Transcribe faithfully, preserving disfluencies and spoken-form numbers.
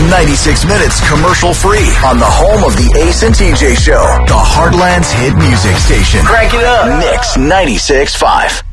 ninety-six minutes commercial free on the home of the Ace and T J Show, the Heartland's hit music station. Crank it up. Mix ninety-six point five.